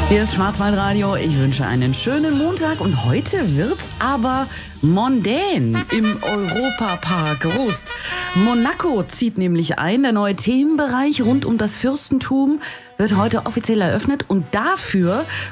Hier ist Schwarzwaldradio. Ich wünsche einen schönen Montag und heute wird's aber mondän im Europapark Rust. Monaco zieht nämlich ein. Der neue Themenbereich rund um das Fürstentum wird heute offiziell eröffnet und dafür